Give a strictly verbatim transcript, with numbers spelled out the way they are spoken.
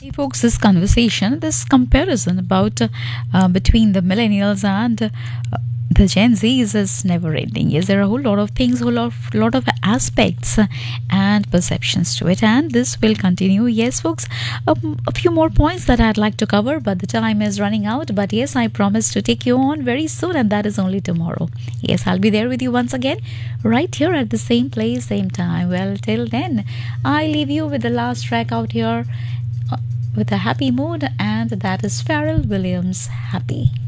Hey folks, this conversation, this comparison about uh, uh, between the millennials and uh, the Gen Zs is never ending. Yes, there are a whole lot of things, a whole lot of, lot of aspects uh, and perceptions to it, and this will continue. Yes, folks, um, a few more points that I'd like to cover, but the time is running out. But yes, I promise to take you on very soon, and that is only tomorrow. Yes, I'll be there with you once again, right here at the same place, same time. Well, till then, I leave you with the last track out here with a happy mood, and that is Pharrell Williams' Happy.